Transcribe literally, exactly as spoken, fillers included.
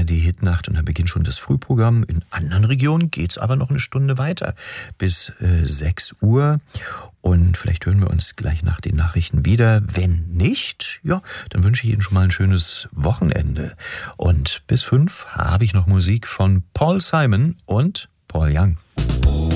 R D Hitnacht und dann beginnt schon das Frühprogramm. In anderen Regionen geht's aber noch eine Stunde weiter bis äh, sechs Uhr. Und vielleicht hören wir uns gleich nach den Nachrichten wieder. Wenn nicht, ja, dann wünsche ich Ihnen schon mal ein schönes Wochenende. Und bis fünf habe ich noch Musik von Paul Simon und Paul Young.